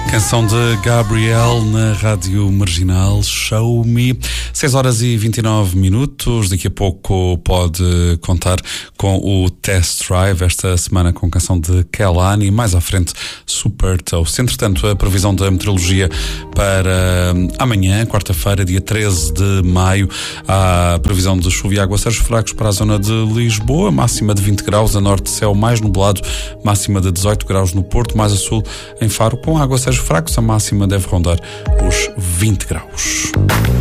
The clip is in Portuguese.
Canção de Gabriel na Rádio Marginal, Show Me. 6h29. Daqui a pouco pode contar com o Test Drive, esta semana com canção de Kehlani, mais à frente Super Toast. Entretanto, a previsão da meteorologia para amanhã, quarta-feira, dia 13 de maio, há previsão de chuva e aguaceiros fracos para a zona de Lisboa, máxima de 20 graus, a norte céu mais nublado, máxima de 18 graus no Porto, mais a sul em Faro, com aguaceiros fracos, a máxima deve rondar os 20 graus.